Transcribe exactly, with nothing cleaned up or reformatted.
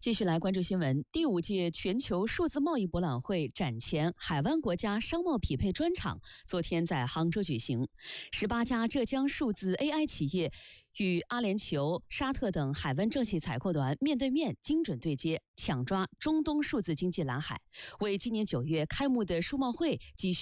继续来关注新闻。第五届全球数字贸易博览会展前海湾国家商贸匹配专场昨天在杭州举行，十八家浙江数字 A I 企业与阿联酋、沙特等海湾政企采购团面对面精准对接，抢抓中东数字经济蓝海，为今年九月开幕的数贸会积蓄